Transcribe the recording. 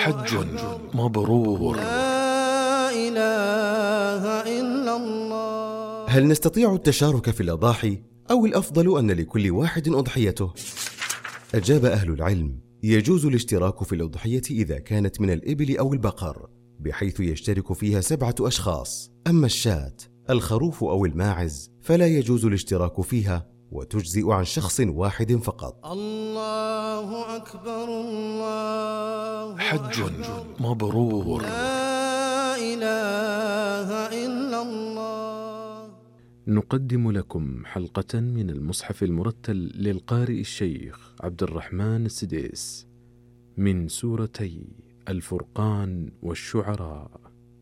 حج مبرور. لا إله إلا الله. هل نستطيع التشارك في الأضاحي أو الأفضل أن لكل واحد أضحيته؟ أجاب أهل العلم: يجوز الاشتراك في الأضحية إذا كانت من الإبل أو البقر، بحيث يشترك فيها 7 أشخاص. أما الشاة، الخروف أو الماعز فلا يجوز الاشتراك فيها، وتجزئ عن شخص واحد فقط. الله أكبر الله حج أكبر. مبرور. لا إله إلا الله. نقدم لكم حلقة من المصحف المرتل للقارئ الشيخ عبد الرحمن السديس من سورتي الفرقان والشعراء.